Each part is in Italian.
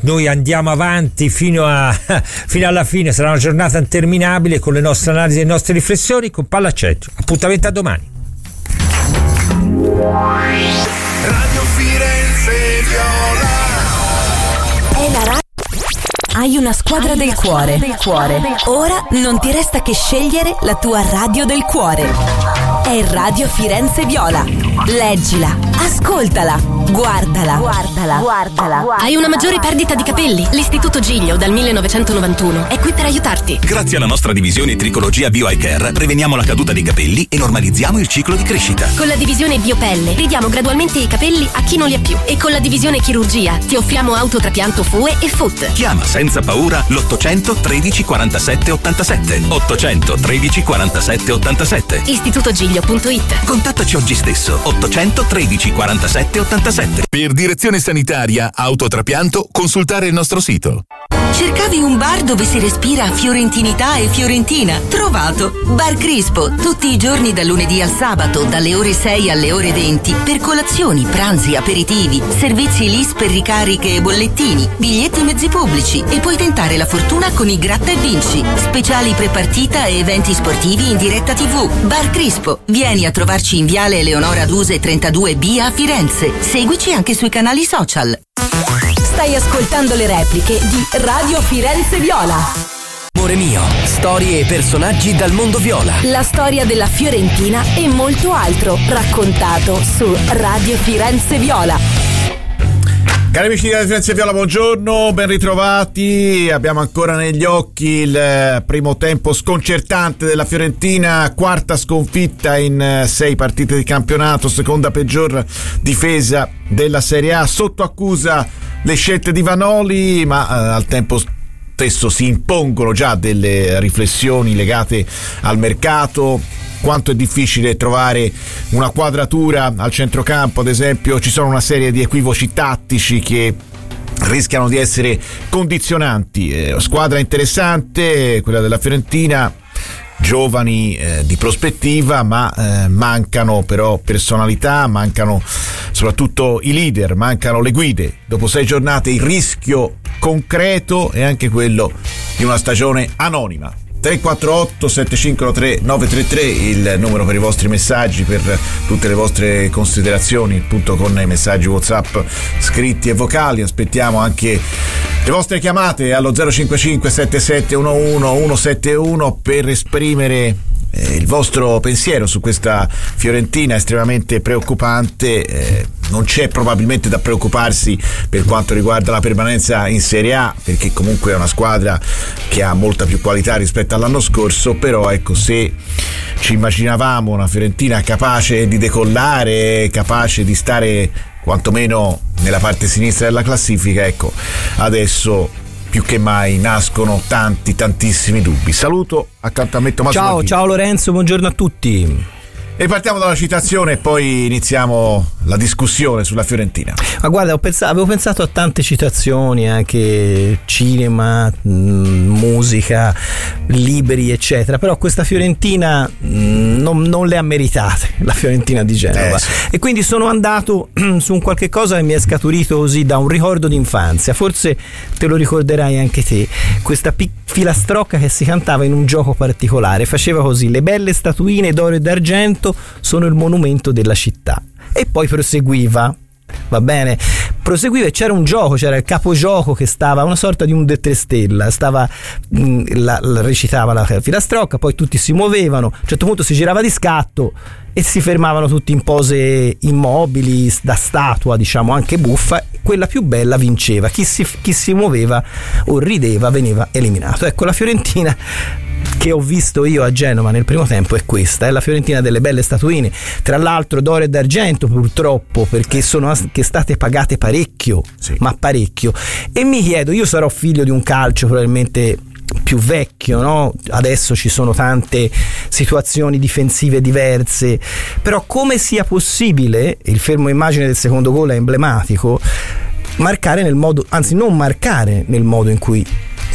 noi andiamo avanti fino alla fine. Sarà una giornata interminabile con le nostre analisi e le nostre riflessioni con Palla al Centro. Appuntamento a domani. Radio Firenze Viola. È la radio. Hai una squadra del cuore. Ora non ti resta che scegliere la tua radio del cuore. È Radio Firenze Viola. Leggila, ascoltala, guardala. Hai una maggiore perdita di capelli? L'Istituto Giglio dal 1991 è qui per aiutarti. Grazie alla nostra divisione Tricologia Bio Eye Care preveniamo la caduta dei capelli e normalizziamo il ciclo di crescita. Con la divisione Biopelle ridiamo gradualmente i capelli a chi non li ha più. E con la divisione Chirurgia ti offriamo autotrapianto FUE e FUT. Chiama senza paura l'800 13 47 87. 800 13 47 87. IstitutoGiglio.it. Contattaci oggi stesso. 800 13 47 87. Per direzione sanitaria, autotrapianto, consultare il nostro sito. Cercavi un bar dove si respira fiorentinità e fiorentina? Trovato! Bar Crispo, tutti i giorni dal lunedì al sabato, dalle ore 6 alle ore 20, per colazioni, pranzi, aperitivi, servizi LIS per ricariche e bollettini, biglietti mezzi pubblici e puoi tentare la fortuna con i Gratta e Vinci, speciali prepartita e eventi sportivi in diretta TV. Bar Crispo, vieni a trovarci in Viale Eleonora Duse 32B a Firenze. Seguici anche sui canali social. Stai ascoltando le repliche di Radio Firenze Viola. Amore mio, storie e personaggi dal mondo viola. La storia della Fiorentina e molto altro raccontato su Radio Firenze Viola. Cari amici di Radio Firenze Viola, buongiorno, ben ritrovati. Abbiamo ancora negli occhi il primo tempo sconcertante della Fiorentina, quarta sconfitta in 6 partite di campionato, seconda peggior difesa della Serie A, sotto accusa le scelte di Vanoli, ma al tempo stesso si impongono già delle riflessioni legate al mercato. Quanto è difficile trovare una quadratura al centrocampo, ad esempio. Ci sono una serie di equivoci tattici che rischiano di essere condizionanti. Squadra interessante quella della Fiorentina, giovani di prospettiva, ma mancano però personalità, mancano soprattutto i leader, mancano le guide. Dopo 6 giornate il rischio concreto è anche quello di una stagione anonima. 348 753 933 il numero per i vostri messaggi, per tutte le vostre considerazioni, appunto con i messaggi WhatsApp scritti e vocali. Aspettiamo anche le vostre chiamate allo 055 7711 171 per esprimere il vostro pensiero su questa Fiorentina estremamente preoccupante. Non c'è probabilmente da preoccuparsi per quanto riguarda la permanenza in Serie A, perché comunque è una squadra che ha molta più qualità rispetto all'anno scorso, però ecco, se ci immaginavamo una Fiorentina capace di decollare, capace di stare quantomeno nella parte sinistra della classifica, ecco, adesso più che mai nascono tantissimi dubbi. Saluto accanto a me Tommaso. Ciao Lorenzo, buongiorno a tutti. E partiamo dalla citazione e poi iniziamo la discussione sulla Fiorentina. Ma guarda, avevo pensato a tante citazioni, anche cinema, musica, libri eccetera, però questa Fiorentina non le ha meritate, la Fiorentina di Genova, sì. E quindi sono andato su un qualche cosa che mi è scaturito così da un ricordo d'infanzia. Forse te lo ricorderai anche te, questa filastrocca che si cantava in un gioco particolare, faceva così: le belle statuine d'oro e d'argento sono il monumento della città. E poi proseguiva, va bene, proseguiva e c'era un gioco, c'era il capogioco che stava, una sorta di un De Tre Stella, stava recitava la filastrocca, poi tutti si muovevano, a un certo punto si girava di scatto e si fermavano tutti in pose immobili, da statua, diciamo, anche buffa. Quella più bella vinceva, chi si muoveva o rideva veniva eliminato. Ecco, la Fiorentina che ho visto io a Genova nel primo tempo è questa, è la Fiorentina delle belle statuine, tra l'altro d'oro e d'argento purtroppo, perché sono anche state pagate parecchio, sì. Ma parecchio. E mi chiedo, io sarò figlio di un calcio probabilmente più vecchio, no? Adesso ci sono tante situazioni difensive diverse, però come sia possibile, il fermo immagine del secondo gol è emblematico, marcare nel modo, anzi non marcare nel modo in cui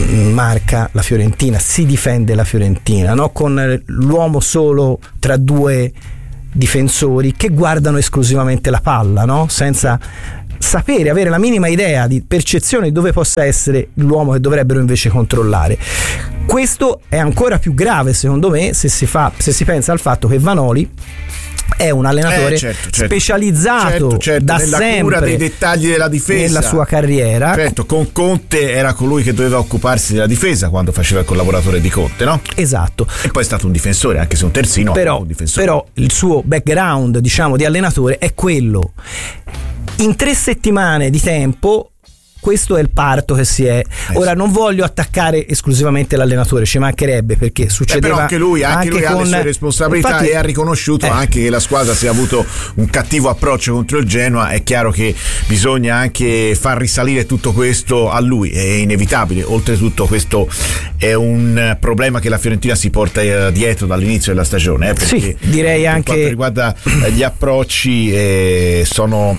marca la Fiorentina, si difende la Fiorentina, no? Con l'uomo solo tra due difensori che guardano esclusivamente la palla, no? Senza sapere, avere la minima idea di percezione di dove possa essere l'uomo che dovrebbero invece controllare. Questo è ancora più grave secondo me se si pensa al fatto che Vanoli è un allenatore specializzato da nella sempre cura dei dettagli della difesa nella sua carriera. Certo, con Conte era colui che doveva occuparsi della difesa quando faceva il collaboratore di Conte, no? Esatto. E poi è stato un difensore, anche se un terzino, però, un difensore. Però il suo background, diciamo, di allenatore è quello. In 3 settimane di tempo questo è il parto che si è. Ora non voglio attaccare esclusivamente l'allenatore, ci mancherebbe, perché succedeva però anche lui ha le sue responsabilità. Infatti, e ha riconosciuto anche che la squadra si è avuto un cattivo approccio contro il Genoa. È chiaro che bisogna anche far risalire tutto questo a lui, è inevitabile. Oltretutto questo è un problema che la Fiorentina si porta dietro dall'inizio della stagione, perché sì, direi per anche quanto riguarda gli approcci sono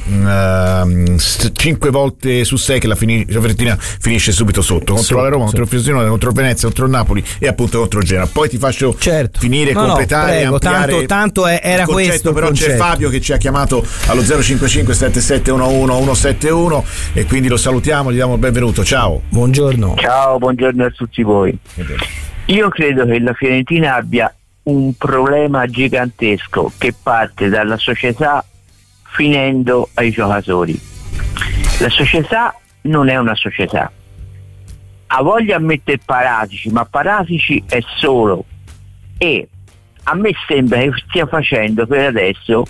5 volte su 6 che la Fiorentina finisce subito sotto, contro la Roma, contro il Frosinone, contro il Venezia, contro il Napoli e appunto contro il Genoa. Poi ti faccio finire, completare, prego, ampliare tanto era concetto, questo però concetto. C'è Fabio che ci ha chiamato allo 055 7711 171 e quindi lo salutiamo, gli diamo il benvenuto. Ciao. Buongiorno. Ciao, buongiorno a tutti voi. Io credo che la Fiorentina abbia un problema gigantesco che parte dalla società finendo ai giocatori. La società non è una società, ha voglia a mettere Paratici, ma Paratici è solo, e a me sembra che stia facendo per adesso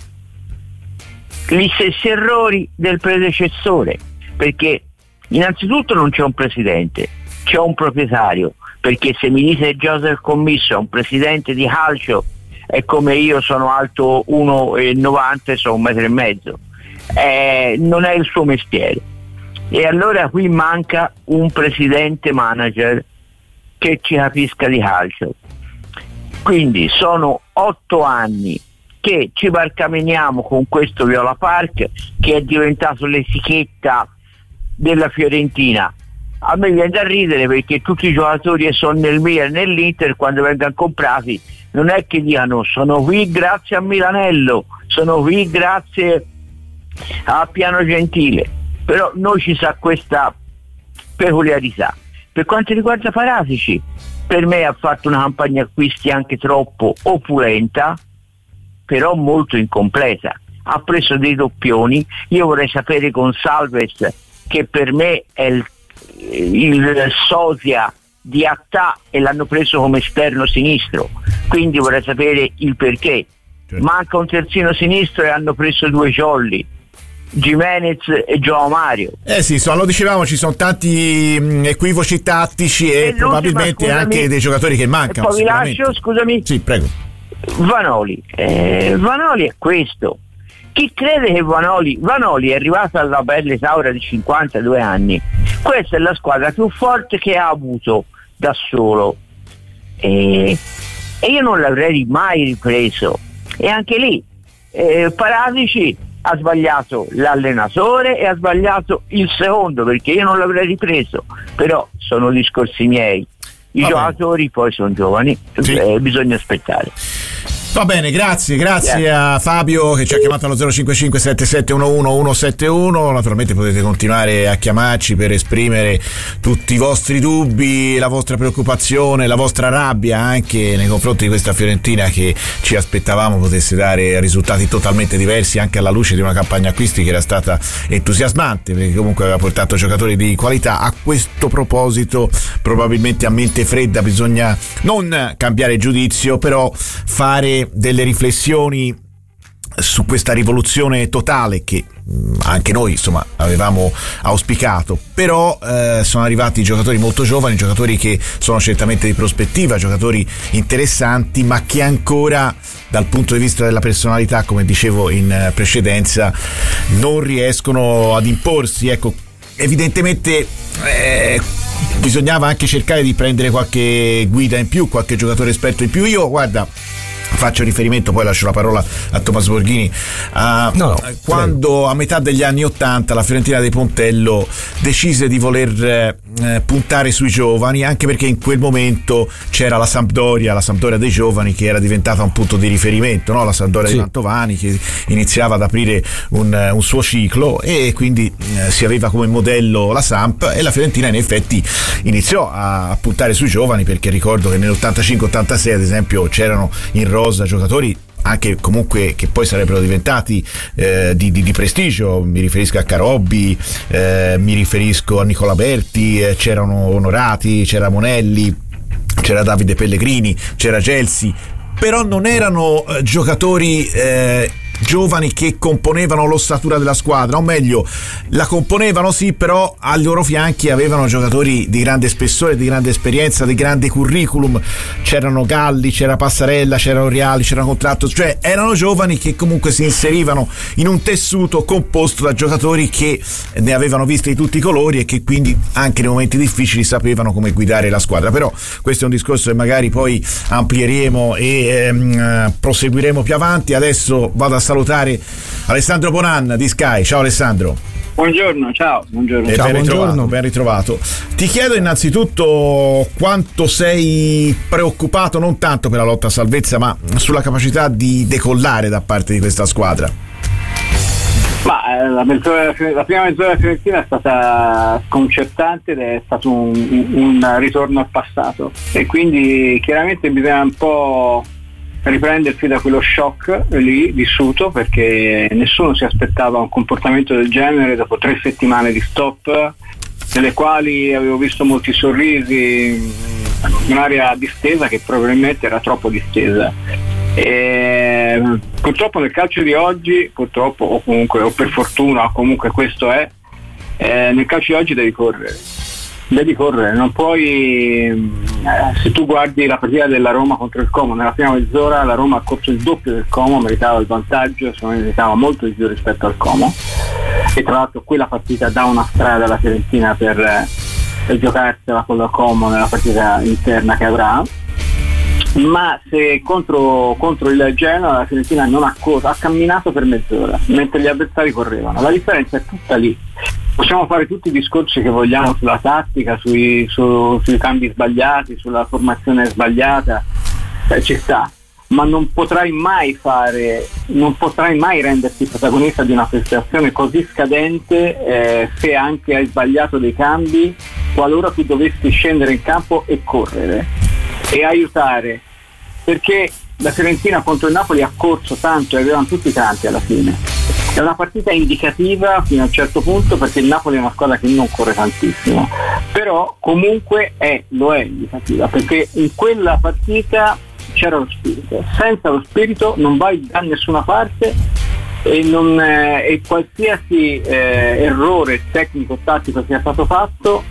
gli stessi errori del predecessore, perché innanzitutto non c'è un presidente, c'è un proprietario, perché se mi dite Joseph Commisso è un presidente di calcio, è come io sono alto 1,90 e sono 1,5 metri, non è il suo mestiere. E allora qui manca un presidente manager che ci capisca di calcio. Quindi sono 8 anni che ci barcameniamo con questo Viola Park, che è diventato l'etichetta della Fiorentina. A me viene da ridere, perché tutti i giocatori che sono nel Milan e nell'Inter, quando vengono comprati, non è che dicano sono qui grazie a Milanello, sono qui grazie a Piano Gentile. Però noi ci sa questa peculiarità. Per quanto riguarda Paratici, per me ha fatto una campagna acquisti anche troppo opulenta, però molto incompleta. Ha preso dei doppioni. Io vorrei sapere con Salves, che per me è il sosia di Attà, e l'hanno preso come esterno sinistro, quindi vorrei sapere il perché. Manca un terzino sinistro e hanno preso 2 jolly, Gimenez e Joao Mario. Sì, lo dicevamo, ci sono tanti equivoci tattici e probabilmente anche dei giocatori che mancano. Poi vi lascio, scusami. Sì, prego. Vanoli è questo. Chi crede che Vanoli è arrivato alla bella età ora di 52 anni, questa è la squadra più forte che ha avuto da solo, e io non l'avrei mai ripreso. E anche lì Paratici ha sbagliato l'allenatore e ha sbagliato il secondo, perché io non l'avrei ripreso. Però sono discorsi miei, i giocatori poi sono giovani, bisogna aspettare. Va bene, grazie a Fabio che ci ha chiamato allo 055 7711 171. Naturalmente potete continuare a chiamarci per esprimere tutti i vostri dubbi, la vostra preoccupazione, la vostra rabbia anche nei confronti di questa Fiorentina, che ci aspettavamo potesse dare risultati totalmente diversi, anche alla luce di una campagna acquisti che era stata entusiasmante, perché comunque aveva portato giocatori di qualità. A questo proposito, probabilmente a mente fredda bisogna non cambiare giudizio, però fare delle riflessioni su questa rivoluzione totale che anche noi insomma avevamo auspicato. Però sono arrivati giocatori molto giovani, giocatori che sono certamente di prospettiva, giocatori interessanti, ma che ancora dal punto di vista della personalità, come dicevo in precedenza, non riescono ad imporsi. Ecco, evidentemente bisognava anche cercare di prendere qualche guida in più, qualche giocatore esperto in più. Io, guarda, Faccio riferimento, poi lascio la parola a Tommaso Borghini, quando a metà degli anni '80 la Fiorentina dei Pontello decise di voler puntare sui giovani, anche perché in quel momento c'era la Sampdoria dei giovani, che era diventata un punto di riferimento, no? La Sampdoria di Mantovani, che iniziava ad aprire un suo ciclo, e quindi si aveva come modello la Samp, e la Fiorentina in effetti iniziò a puntare sui giovani, perché ricordo che nell'85-86 ad esempio c'erano in rosa giocatori anche comunque che poi sarebbero diventati di prestigio. Mi riferisco a Carobbi, mi riferisco a Nicola Berti, c'erano Onorati, c'era Monelli, c'era Davide Pellegrini, c'era Gelsi, però non erano giocatori giovani che componevano l'ossatura della squadra, o meglio la componevano sì, però ai loro fianchi avevano giocatori di grande spessore, di grande esperienza, di grande curriculum. C'erano Galli, c'era Passarella, c'erano Reali, c'era Contratto, cioè erano giovani che comunque si inserivano in un tessuto composto da giocatori che ne avevano viste di tutti i colori e che quindi anche nei momenti difficili sapevano come guidare la squadra. Però questo è un discorso che magari poi amplieremo e proseguiremo più avanti. Adesso vado a salutare Alessandro Bonan di Sky. Ciao Alessandro. Buongiorno, ciao. Buongiorno. Ciao, ben ritrovato. Ti chiedo innanzitutto quanto sei preoccupato, non tanto per la lotta a salvezza, ma sulla capacità di decollare da parte di questa squadra. Ma la prima mezz'ora della Fiorentina è stata sconcertante ed è stato un ritorno al passato, e quindi chiaramente bisogna un po' riprendersi da quello shock lì vissuto, perché nessuno si aspettava un comportamento del genere dopo 3 settimane di stop, nelle quali avevo visto molti sorrisi, un'area distesa che probabilmente era troppo distesa. E purtroppo nel calcio di oggi, purtroppo o comunque o per fortuna, comunque questo è, nel calcio di oggi devi correre, non puoi. Se tu guardi la partita della Roma contro il Como, nella prima mezz'ora la Roma ha corso il doppio del Como, meritava il vantaggio, secondo me meritava molto di più rispetto al Como, e tra l'altro quella partita dà una strada alla Fiorentina per giocarsela con la Como nella partita interna che avrà. Ma se contro il Genoa la Fiorentina non ha corso, ha camminato per mezz'ora mentre gli avversari correvano. La differenza è tutta lì. Possiamo fare tutti i discorsi che vogliamo sulla tattica, sui cambi sbagliati, sulla formazione sbagliata, ci sta, ma non potrai mai renderti protagonista di una prestazione così scadente se anche hai sbagliato dei cambi, qualora tu dovessi scendere in campo e correre e aiutare, perché la Fiorentina contro il Napoli ha corso tanto e avevano tutti tanti alla fine. È una partita indicativa fino a un certo punto, perché il Napoli è una squadra che non corre tantissimo, però comunque lo è indicativa, perché in quella partita c'era lo spirito. Senza lo spirito non vai da nessuna parte, e qualsiasi errore tecnico-tattico sia stato fatto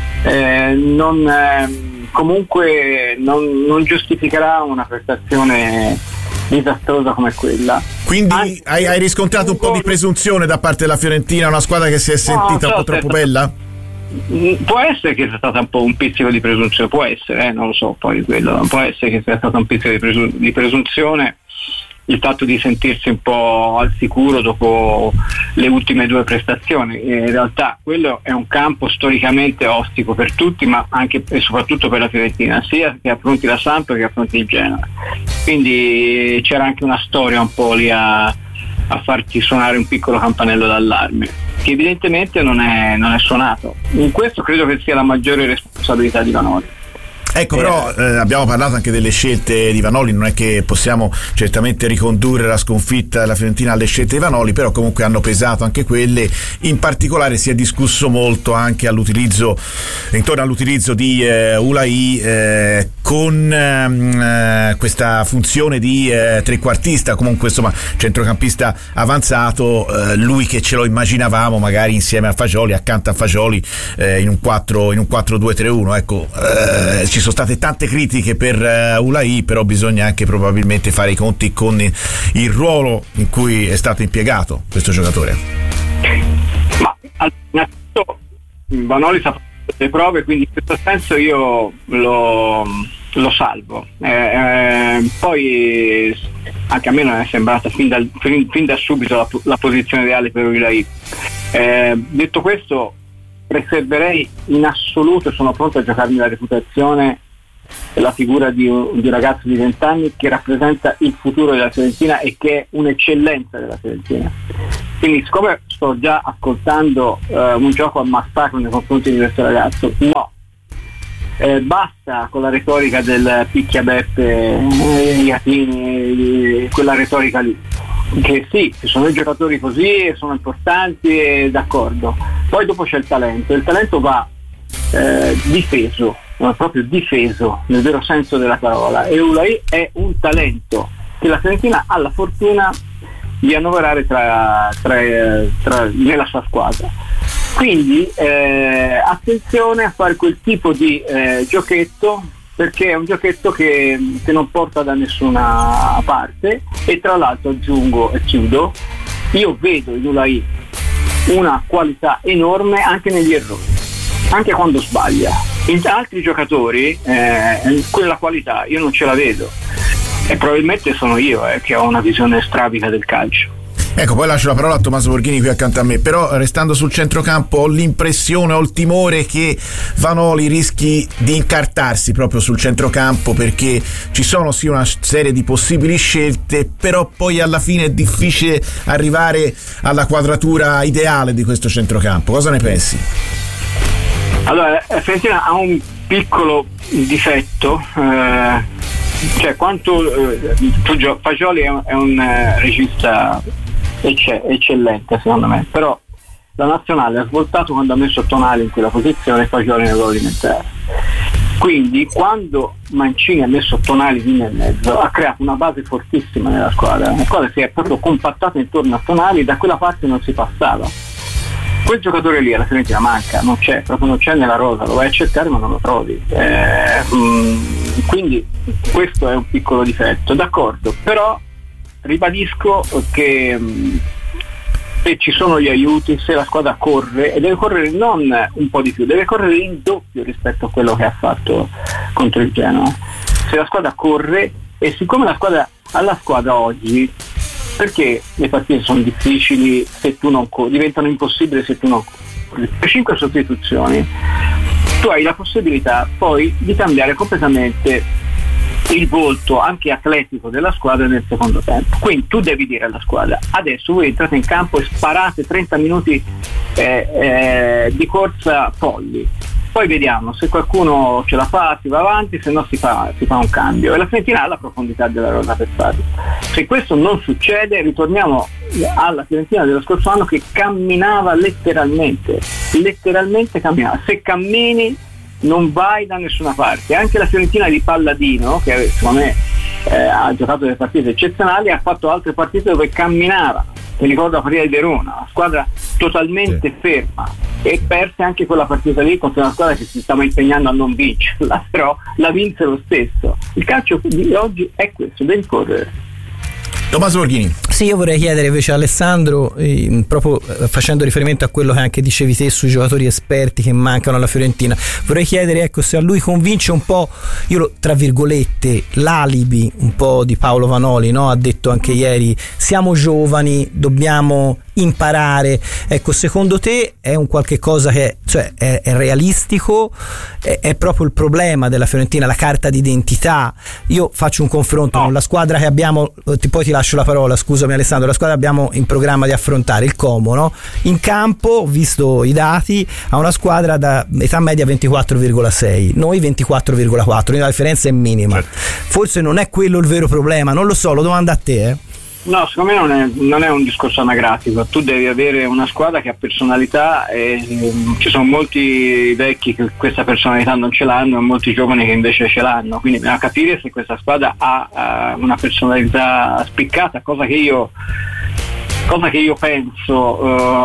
comunque non giustificherà una prestazione disastrosa come quella. Quindi hai riscontrato un po' di presunzione da parte della Fiorentina, una squadra che si è sentita un po' troppo bella? Può essere che sia stata un po' un pizzico di presunzione, può essere, non lo so, poi quello può essere che sia stato un pizzico di presunzione, il fatto di sentirsi un po' al sicuro dopo le ultime 2 prestazioni. In realtà quello è un campo storicamente ostico per tutti, ma anche e soprattutto per la Fiorentina, sia che affronti la Samp che affronti il Genoa. Quindi c'era anche una storia un po' lì a farti suonare un piccolo campanello d'allarme, che evidentemente non è suonato. In questo credo che sia la maggiore responsabilità di Vanoli. Ecco, però abbiamo parlato anche delle scelte di Vanoli, non è che possiamo certamente ricondurre la sconfitta della Fiorentina alle scelte di Vanoli, però comunque hanno pesato anche quelle. In particolare si è discusso molto anche intorno all'utilizzo di Ulai con questa funzione di trequartista, comunque insomma centrocampista avanzato, lui che ce lo immaginavamo magari insieme a Fagioli, accanto a Fagioli in un 4-2-3-1. Ecco, ci sono state tante critiche per Ulai, però bisogna anche probabilmente fare i conti con il ruolo in cui è stato impiegato questo giocatore. Ma innanzitutto Vanoli sta facendo le prove, quindi in questo senso io lo lo salvo. Poi anche a me non è sembrata fin da subito la posizione ideale per Ulai. Detto questo, preserverei in assoluto, sono pronto a giocarmi la reputazione e la figura di un ragazzo di 20 anni che rappresenta il futuro della Fiorentina e che è un'eccellenza della Fiorentina. Quindi, siccome sto già ascoltando un gioco a massacro nei confronti di questo ragazzo, no. Basta con la retorica del picchiabeppe, Iatini, quella retorica lì, che sì, ci sono i giocatori così e sono importanti, d'accordo, poi dopo c'è il talento va difeso, proprio difeso nel vero senso della parola, e Ulai è un talento che la Fiorentina ha la fortuna di annoverare nella sua squadra. Quindi attenzione a fare quel tipo di giochetto, perché è un giochetto che non porta da nessuna parte. E tra l'altro aggiungo e chiudo, io vedo in Ulai una qualità enorme anche negli errori, anche quando sbaglia. In altri giocatori quella qualità io non ce la vedo, e probabilmente sono io che ho una visione strabica del calcio. Ecco, poi lascio la parola a Tommaso Borghini qui accanto a me, però restando sul centrocampo ho l'impressione, ho il timore che Vanoli rischi di incartarsi proprio sul centrocampo, perché ci sono sì una serie di possibili scelte, però poi alla fine è difficile arrivare alla quadratura ideale di questo centrocampo. Cosa ne pensi? Allora, Fiorentina ha un piccolo difetto, cioè quanto Fagioli è un regista eccellente secondo me, però la nazionale ha svoltato quando ha messo Tonali in quella posizione e Fagioli nel ruolo di mezzala. Quindi quando Mancini ha messo Tonali lì nel mezzo ha creato una base fortissima nella squadra, la squadra si è proprio compattata intorno a Tonali, da quella parte non si passava. Quel giocatore lì alla Fiorentina manca, non c'è nella rosa, lo vai a cercare ma non lo trovi, quindi questo è un piccolo difetto, d'accordo, però ribadisco che se ci sono gli aiuti, se la squadra corre, e deve correre non un po' di più, deve correre il doppio rispetto a quello che ha fatto contro il Genoa. Se la squadra corre, e siccome alla squadra oggi, perché le partite sono difficili se tu non diventano impossibili se tu non corri, per 5 sostituzioni tu hai la possibilità poi di cambiare completamente il volto anche atletico della squadra nel secondo tempo. Quindi tu devi dire alla squadra: adesso voi entrate in campo e sparate 30 minuti di corsa folli, poi vediamo se qualcuno ce la fa, si va avanti, se no si fa un cambio, e la Fiorentina ha la profondità della rosa per farlo. Se questo non succede, ritorniamo alla Fiorentina dello scorso anno che camminava letteralmente camminava. Se cammini non vai da nessuna parte. Anche la Fiorentina di Palladino, che secondo me ha giocato delle partite eccezionali, ha fatto altre partite dove camminava. Mi ricordo la partita di Verona, una squadra totalmente ferma, e perse anche quella partita lì contro una squadra che si stava impegnando a non vincerla, però la vinse lo stesso. Il calcio di oggi è questo, devi correre. Tommaso Borghini. Sì, io vorrei chiedere invece a Alessandro, proprio facendo riferimento a quello che anche dicevi te sui giocatori esperti che mancano alla Fiorentina, vorrei chiedere, ecco, se a lui convince un po', tra virgolette, l'alibi un po' di Paolo Vanoli, no? Ha detto anche ieri: siamo giovani, dobbiamo imparare. Ecco, secondo te è un qualche cosa che è realistico? È proprio il problema della Fiorentina, la carta d'identità? Io faccio un confronto con la squadra che abbiamo, poi ti lascio la parola, scusami Alessandro, la squadra abbiamo in programma di affrontare, il Como, no? In campo, ho visto i dati, ha una squadra da età media 24,6, noi 24,4, quindi la differenza è minima. Forse non è quello il vero problema, non lo so, lo domando a te. No, secondo me non è un discorso anagrafico. Tu devi avere una squadra che ha personalità, e ci sono molti vecchi che questa personalità non ce l'hanno e molti giovani che invece ce l'hanno, quindi bisogna capire se questa squadra ha una personalità spiccata, cosa che io penso,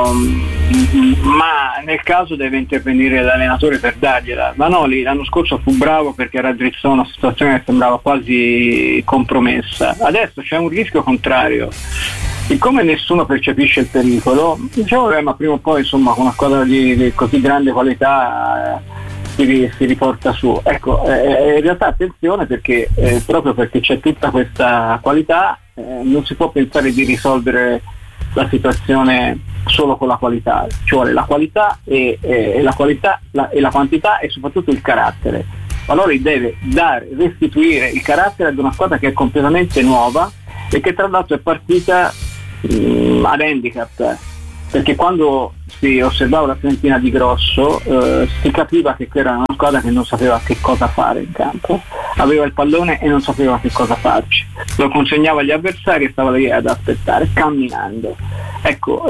ma nel caso deve intervenire l'allenatore per dargliela. Vanoli l'anno scorso fu bravo perché raddrizzò una situazione che sembrava quasi compromessa. Adesso c'è un rischio contrario, siccome nessuno percepisce il pericolo, diciamo ma prima o poi, insomma, con una squadra di così grande qualità si riporta su. Ecco, in realtà attenzione, perché proprio perché c'è tutta questa qualità non si può pensare di risolvere la situazione solo con la qualità, ci vuole la qualità e la qualità e la quantità, e soprattutto il carattere. Valori deve restituire il carattere ad una squadra che è completamente nuova e che tra l'altro è partita ad handicap, perché quando si osservava la Fiorentina di Grosso si capiva che era una squadra che non sapeva che cosa fare in campo, aveva il pallone e non sapeva che cosa farci, lo consegnava agli avversari e stava lì ad aspettare camminando. Ecco,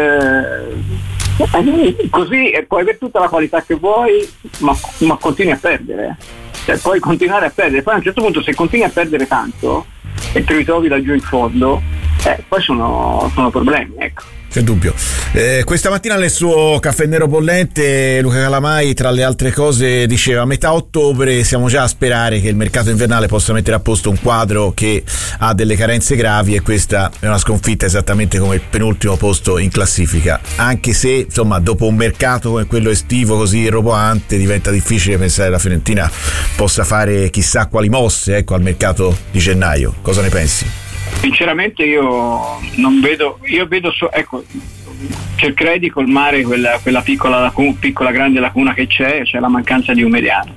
così puoi avere tutta la qualità che vuoi, ma continui a perdere, cioè puoi continuare a perdere, poi a un certo punto se continui a perdere tanto e ti ritrovi laggiù in fondo, poi sono problemi, ecco. C'è dubbio. Questa mattina nel suo caffè nero bollente Luca Calamai, tra le altre cose, diceva: a metà ottobre siamo già a sperare che il mercato invernale possa mettere a posto un quadro che ha delle carenze gravi, e questa è una sconfitta esattamente come il penultimo posto in classifica, anche se insomma dopo un mercato come quello estivo così roboante diventa difficile pensare che la Fiorentina possa fare chissà quali mosse, ecco, al mercato di gennaio. Cosa ne pensi? Sinceramente io non vedo, ecco, cercherei di colmare quella piccola grande lacuna che c'è, cioè la mancanza di un mediano,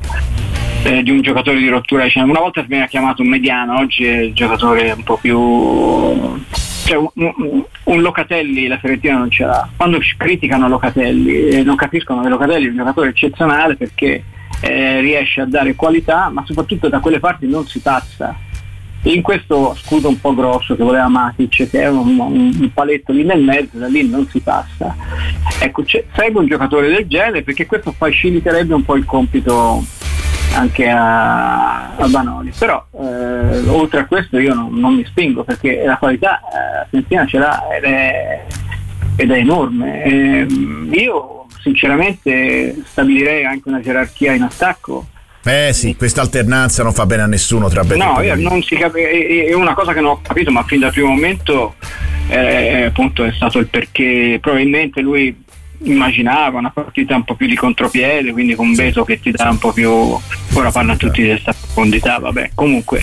di un giocatore di rottura. Una volta veniva chiamato un mediano, oggi è il giocatore un po' più, cioè un Locatelli la Fiorentina non ce l'ha. Quando criticano Locatelli non capiscono che Locatelli è un giocatore eccezionale, perché riesce a dare qualità, ma soprattutto da quelle parti non si passa. In questo scudo un po' grosso che voleva Matic, che è un paletto lì nel mezzo, da lì non si passa. Ecco, serve un giocatore del genere, perché questo faciliterebbe un po' il compito anche a Vanoli. Però oltre a questo io non mi spingo, perché la qualità Fiorentina ce l'ha ed è enorme. Io sinceramente stabilirei anche una gerarchia in attacco. Sì, questa alternanza non fa bene a nessuno tra No, non si è una cosa che non ho capito, ma fin dal primo momento appunto è stato il perché probabilmente lui immaginava una partita un po' più di contropiede, quindi con Beto che ti dà un po' più, ora parlano tutti di questa profondità, vabbè, comunque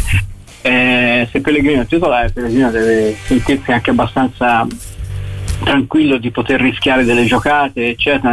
se Pellegrino è titolare, Pellegrino deve sentirsi anche abbastanza tranquillo di poter rischiare delle giocate eccetera,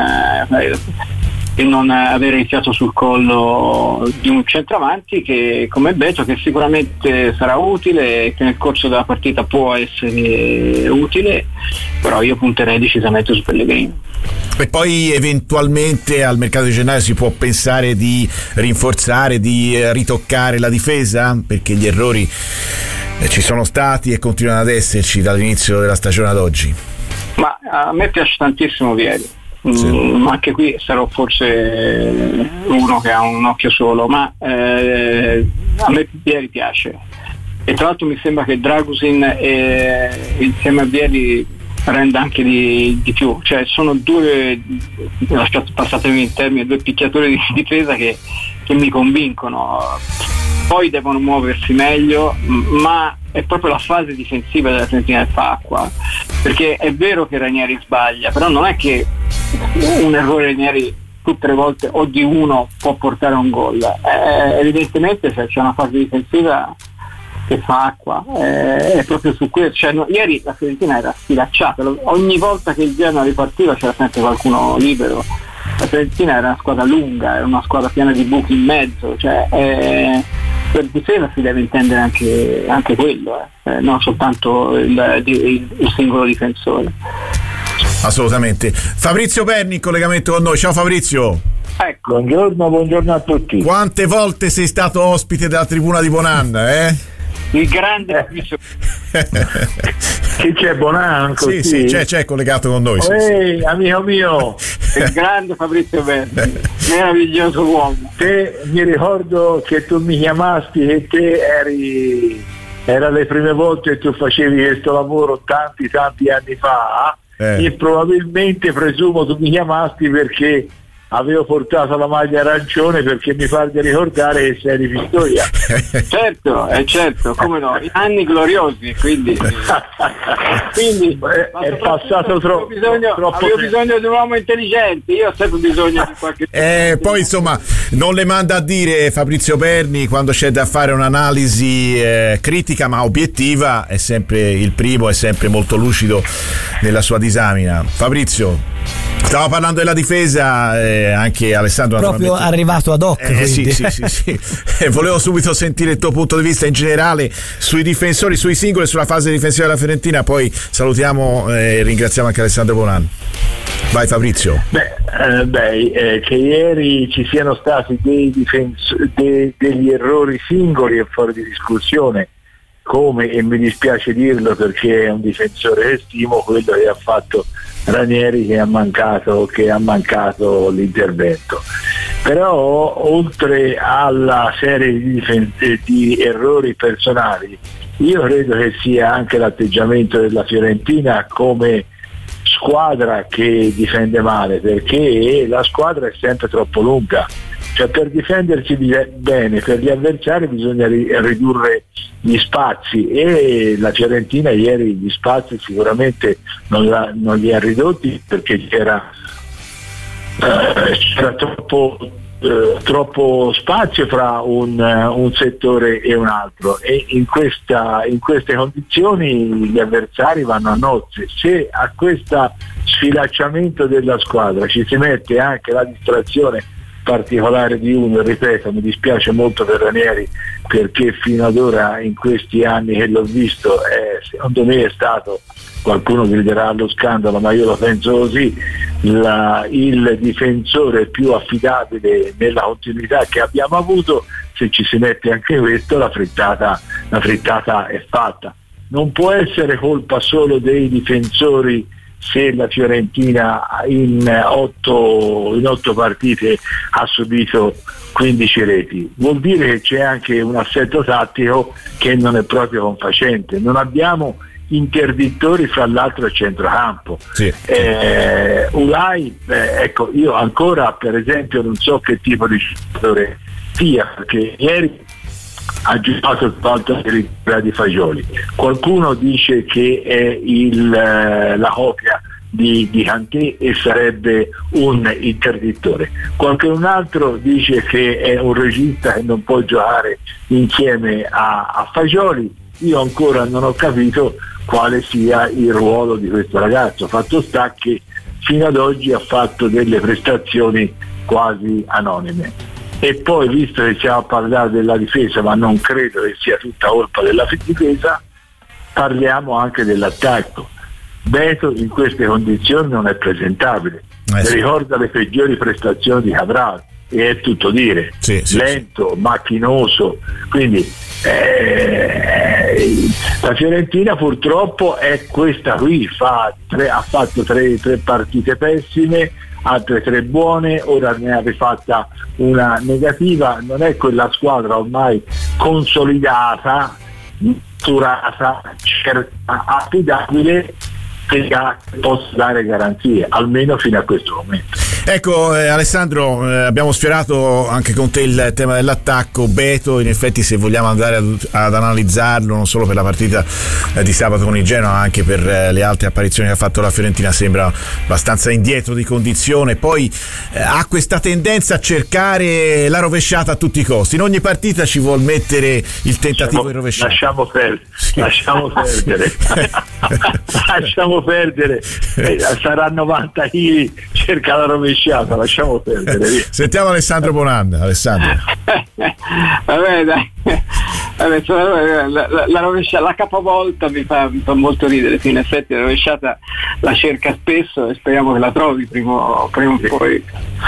e non avere il fiato sul collo di un centravanti che come Beto, che sicuramente sarà utile e che nel corso della partita può essere utile, però io punterei decisamente su Pellegrino. E poi eventualmente al mercato di gennaio si può pensare di rinforzare, di ritoccare la difesa, perché gli errori ci sono stati e continuano ad esserci dall'inizio della stagione ad oggi. Ma a me piace tantissimo Vieri. Sì. Anche qui sarò forse uno che ha un occhio solo, ma a me Vieri piace, e tra l'altro mi sembra che Dragusin insieme a Vieri renda anche di più, cioè sono due, passatemi il termine, due picchiatori di difesa che mi convincono. Poi devono muoversi meglio, ma è proprio la fase difensiva della Fiorentina che fa acqua, perché è vero che Ranieri sbaglia, però non è che un errore Ranieri tutte le volte o di uno può portare a un gol. Evidentemente c'è una fase difensiva che fa acqua, è proprio su questo, cioè, ieri la Fiorentina era sfilacciata, ogni volta che il Genoa ripartiva c'era sempre qualcuno libero. La Fiorentina era una squadra lunga, era una squadra piena di buchi in mezzo, cioè per difesa si deve intendere anche quello, non soltanto il singolo difensore. Assolutamente. Fabrizio Perni in collegamento con noi. Ciao Fabrizio. Ecco. Buongiorno a tutti. Quante volte sei stato ospite della tribuna di Bonanna, Il grande Fabrizio. Chi c'è, Bonan? Sì, c'è collegato con noi. Sì. Amico mio. Il grande Fabrizio Perni, meraviglioso uomo. Mi ricordo che tu mi chiamasti e te era le prime volte che tu facevi questo lavoro tanti anni fa, e probabilmente presumo tu mi chiamasti perché avevo portato la maglia arancione perché mi fa ricordare che sei di Pistoia. certo, come no, anni gloriosi, quindi è passato troppo avevo bisogno di un uomo intelligente, io ho sempre bisogno di qualche poi insomma non le manda a dire Fabrizio Perni quando c'è da fare un'analisi critica ma obiettiva, è sempre il primo, è sempre molto lucido nella sua disamina. Fabrizio, stavo parlando della difesa, anche Alessandro proprio arrivato ad hoc, sì. Volevo subito sentire il tuo punto di vista in generale sui difensori, sui singoli, sulla fase difensiva della Fiorentina, poi salutiamo e ringraziamo anche Alessandro Bonan. Vai Fabrizio. Che ieri ci siano stati degli errori singoli è fuori di discussione, come, e mi dispiace dirlo perché è un difensore che stimo, quello che ha fatto Ranieri, che ha mancato l'intervento. Però oltre alla serie di errori personali, io credo che sia anche l'atteggiamento della Fiorentina come squadra che difende male, perché la squadra è sempre troppo lunga, cioè per difendersi bene per gli avversari bisogna ridurre gli spazi, e la Fiorentina ieri gli spazi sicuramente non li ha ridotti perché c'era troppo spazio fra un settore e un altro, e in queste condizioni gli avversari vanno a nozze. Se a questo sfilacciamento della squadra ci si mette anche la distrazione particolare di uno, ripeto, mi dispiace molto per Ranieri perché fino ad ora, in questi anni che l'ho visto, secondo me è stato, qualcuno griderà allo scandalo ma io lo penso così, il difensore più affidabile nella continuità che abbiamo avuto. Se ci si mette anche questo, la frittata è fatta. Non può essere colpa solo dei difensori se la Fiorentina in 8 partite ha subito 15 reti. Vuol dire che c'è anche un assetto tattico che non è proprio confacente. Non abbiamo interdittori fra l'altro al centrocampo. Ulai, ecco, io ancora per esempio non so che tipo di giocatore sia, perché ieri ha giocato il volta di Fagioli. Qualcuno dice che è la copia di Kanté e sarebbe un interdittore. Qualcun altro dice che è un regista che non può giocare insieme a Fagioli. Io ancora non ho capito quale sia il ruolo di questo ragazzo. Fatto sta che fino ad oggi ha fatto delle prestazioni quasi anonime. E poi, visto che stiamo a parlare della difesa, ma non credo che sia tutta colpa della difesa, parliamo anche dell'attacco. Beto in queste condizioni non è presentabile, ricorda le peggiori prestazioni di Cabral, e è tutto dire, lento, macchinoso, quindi la Fiorentina purtroppo è questa qui, ha fatto tre partite pessime, altre 3 buone, ora ne ha rifatta una negativa. Non è quella squadra ormai consolidata, maturata, affidabile, che possa dare garanzie, almeno fino a questo momento. Ecco Alessandro, abbiamo sfiorato anche con te il tema dell'attacco. Beto, in effetti, se vogliamo andare ad analizzarlo non solo per la partita di sabato con il Genoa, ma anche per le altre apparizioni che ha fatto la Fiorentina, sembra abbastanza indietro di condizione. Poi ha questa tendenza a cercare la rovesciata a tutti i costi, in ogni partita ci vuol mettere il tentativo di rovesciata. Lasciamo perdere sarà 90 kg, cerca la rovesciata, lasciamo perdere, via. Sentiamo Alessandro Bonan. Alessandro. Vabbè, dai. La rovesciata, la capovolta mi fa molto ridere, sì, in effetti la rovesciata la cerca spesso e speriamo che la trovi prima o poi.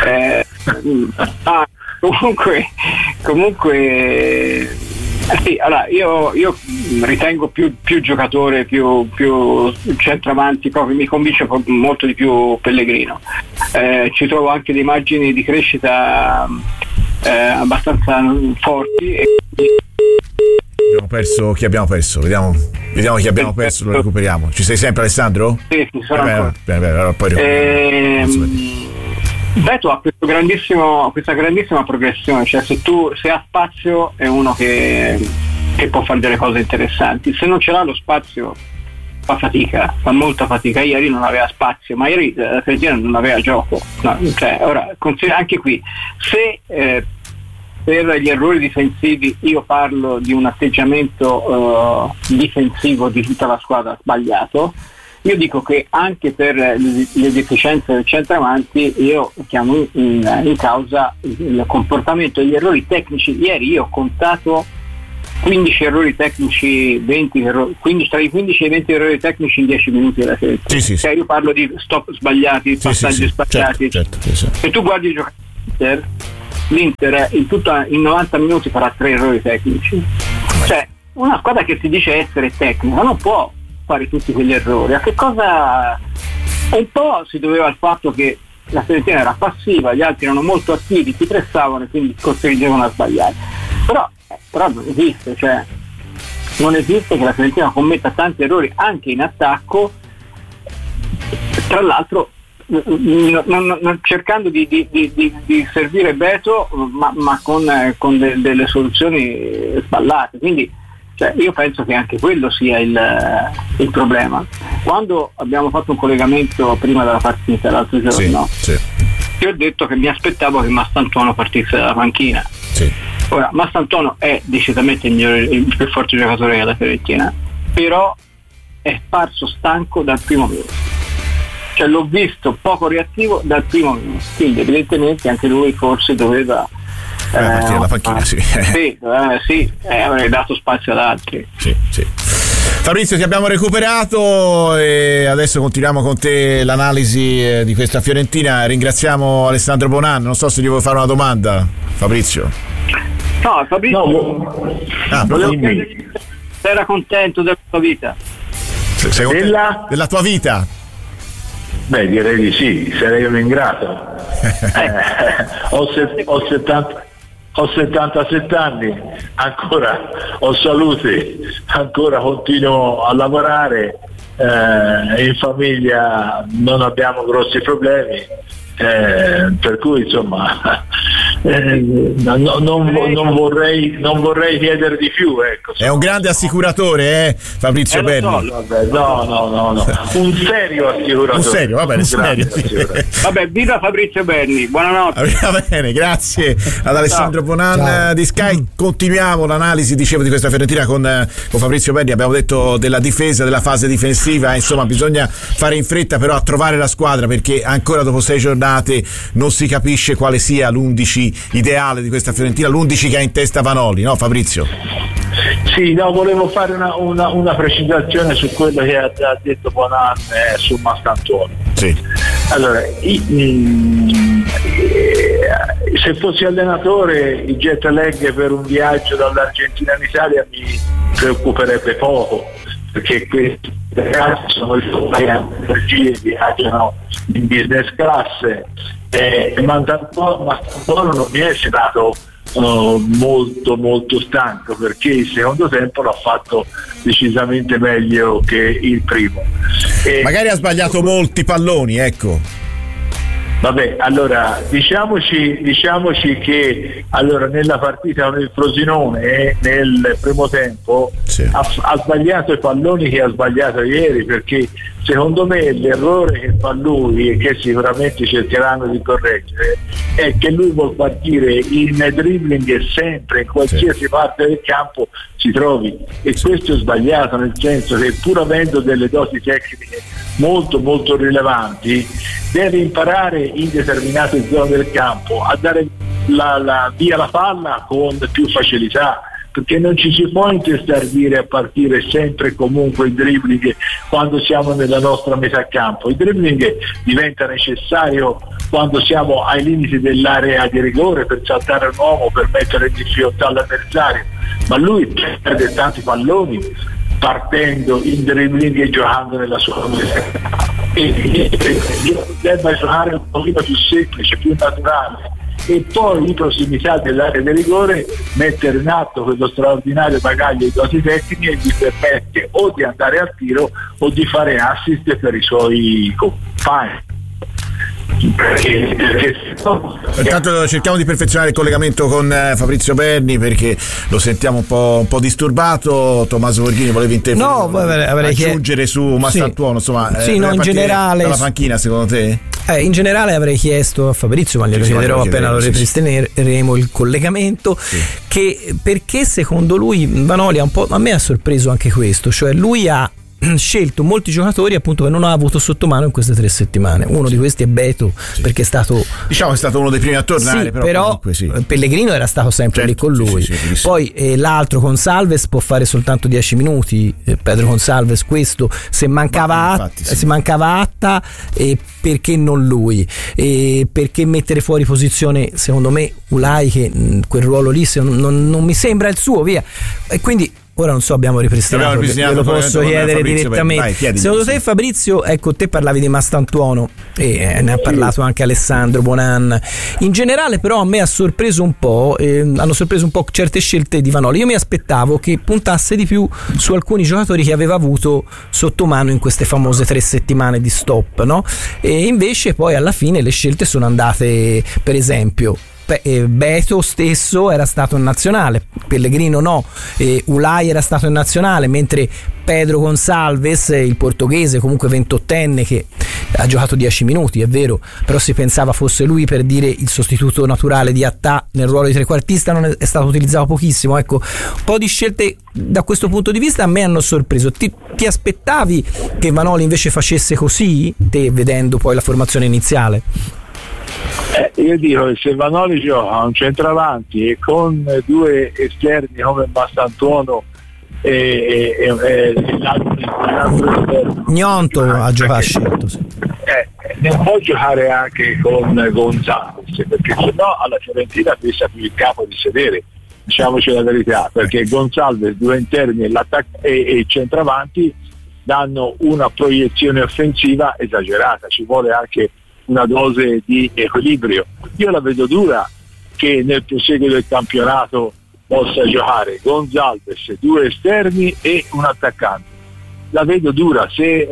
Comunque sì, allora io ritengo più giocatore, più centravanti, proprio mi convince molto di più Pellegrino. Ci trovo anche dei margini di crescita abbastanza forti. Abbiamo perso chi abbiamo perso? Vediamo chi abbiamo perso, lo recuperiamo. Ci sei sempre, Alessandro? Sì, sono ancora. Allora, poi Beto ha questa grandissima progressione, cioè se ha spazio è uno che può fare delle cose interessanti, se non ce l'ha lo spazio fa molta fatica. Ieri non aveva spazio, ma ieri la Fiorentina non aveva gioco, no, cioè, ora anche qui se per gli errori difensivi io parlo di un atteggiamento difensivo di tutta la squadra sbagliato, io dico che anche per le deficienze del centravanti io chiamo in causa il comportamento e gli errori tecnici. Ieri io ho contato 15 errori tecnici, 15 tra i 15 e i 20 errori tecnici in 10 minuti della Fiorentina. Sì. Cioè io parlo di stop sbagliati, passaggi sbagliati. Certo. Se tu guardi il giocatore l'Inter in 90 minuti farà 3 errori tecnici. Cioè una squadra che si dice essere tecnica non può fare tutti quegli errori. A che cosa? Un po' si doveva al fatto che la Fiorentina era passiva, gli altri erano molto attivi, ti pressavano e quindi costringevano a sbagliare. Però non esiste, cioè non esiste che la Fiorentina commetta tanti errori anche in attacco, tra l'altro non cercando di servire Beto ma con delle soluzioni sballate. Quindi io penso che anche quello sia il problema. Quando abbiamo fatto un collegamento prima della partita l'altro giorno, io ho detto che mi aspettavo che Mastantuono partisse dalla panchina. Ora Mastantuono è decisamente il più forte giocatore della Fiorentina, però è parso stanco dal primo minuto, cioè l'ho visto poco reattivo dal primo minuto, quindi evidentemente anche lui forse doveva partire dalla panchina. Avrei dato spazio ad altri. Sì. Fabrizio, ti abbiamo recuperato e adesso continuiamo con te l'analisi di questa Fiorentina. Ringraziamo Alessandro Bonanno. Non so se gli vuoi fare una domanda, Fabrizio. No, Fabrizio. Volevo chiedere se era contento della tua vita. Della tua vita? Beh, direi di sì, sarei un ingrato. Ho 77 anni, ancora ho salute, ancora continuo a lavorare, in famiglia non abbiamo grossi problemi, per cui insomma non vorrei chiedere di più, ecco. È un grande assicuratore, Fabrizio Berni. No, un serio assicuratore. Un serio, va bene, serio. Vabbè, viva Fabrizio Berni, buonanotte. Va bene, grazie ad Alessandro Bonan di Sky. Continuiamo l'analisi, dicevo, di questa Fiorentina con Fabrizio Berni. Abbiamo detto della difesa, della fase difensiva, insomma bisogna fare in fretta però a trovare la squadra, perché ancora dopo 6 giornate non si capisce quale sia l'11 ideale di questa Fiorentina, l'11 che ha in testa Vanoli, no Fabrizio? Sì, volevo fare una precisazione su quello che ha detto Bonan su Mastantuono. Sì. Allora, se fossi allenatore il jet lag per un viaggio dall'Argentina in Italia mi preoccuperebbe poco, perché questi ragazzi sono energie, viaggiano in business class, Mastantuono non mi è sembrato molto stanco, perché il secondo tempo l'ha fatto decisamente meglio che il primo. Magari ha sbagliato molti palloni, ecco. Vabbè, allora diciamoci che allora nella partita con il Frosinone nel primo tempo ha sbagliato i palloni che ha sbagliato ieri, perché secondo me l'errore che fa lui e che sicuramente cercheranno di correggere è che lui vuol partire in dribbling sempre, in qualsiasi parte del campo si trovi, e questo è sbagliato, nel senso che pur avendo delle doti tecniche molto rilevanti deve imparare in determinate zone del campo a dare via la palla con più facilità, perché non ci si può intestardire a partire sempre e comunque il dribbling quando siamo nella nostra metà campo. Il dribbling diventa necessario quando siamo ai limiti dell'area di rigore, per saltare un uomo, per mettere in difficoltà l'avversario, ma lui perde tanti palloni partendo in dribbling e giocando nella sua metà. Debba giocare un pochino più semplice, più naturale, e poi in prossimità dell'area di rigore mettere in atto quello straordinario bagaglio di doti tecniche che gli permette o di andare al tiro o di fare assist per i suoi compagni. Intanto cerchiamo di perfezionare il collegamento con Fabrizio Berni, perché lo sentiamo un po' disturbato. Tommaso Borghini, volevi intervenire? No, avrei aggiungere su Mastantuono, insomma, sì, no, in generale dalla panchina, secondo te? In generale avrei chiesto a Fabrizio, ma glielo chiederò appena lo ripristineremo il collegamento, che perché secondo lui Vanoli a me ha sorpreso anche questo, cioè lui ha scelto molti giocatori appunto che non ha avuto sotto mano in queste 3 settimane. Uno di questi è Beto, perché è stato uno dei primi a tornare, però comunque, Pellegrino era stato sempre lì con lui. Poi l'altro Gonçalves può fare soltanto 10 minuti, Pedro Gonçalves, questo se mancava Atta, perché non lui? Perché mettere fuori posizione secondo me Ulai, che quel ruolo lì non mi sembra il suo, via. E quindi ora non so, abbiamo ripristinato, lo posso chiedere direttamente. Secondo te, Fabrizio, ecco, te parlavi di Mastantuono e ne ha parlato anche Alessandro Bonan. In generale però a me ha sorpreso un po', hanno sorpreso un po' certe scelte di Vanoli. Io mi aspettavo che puntasse di più su alcuni giocatori che aveva avuto sotto mano in queste famose 3 settimane di stop, no? E invece poi alla fine le scelte sono andate, per esempio, Beto stesso era stato in nazionale, Pellegrino no, Ulai era stato in nazionale, mentre Pedro Gonçalves, il portoghese, comunque 28enne, che ha giocato 10 minuti, è vero, però si pensava fosse lui per dire il sostituto naturale di Attà nel ruolo di trequartista, non è stato utilizzato pochissimo. Ecco, un po' di scelte da questo punto di vista a me hanno sorpreso. Ti aspettavi che Vanoli invece facesse così, te vedendo poi la formazione iniziale? Io dico che se Vanoli gioca un centravanti e con 2 esterni come Mastantuono e l'altro esterno, Gnonto a giocare scelto, non può giocare anche con Gonçalves, perché sennò alla Fiorentina pensa più il capo di sedere, diciamoci la verità, perché Gonçalves, 2 interni e il centravanti danno una proiezione offensiva esagerata, ci vuole anche una dose di equilibrio. Io la vedo dura che nel proseguo del campionato possa giocare Gonçalves, 2 esterni e un attaccante. La vedo dura, se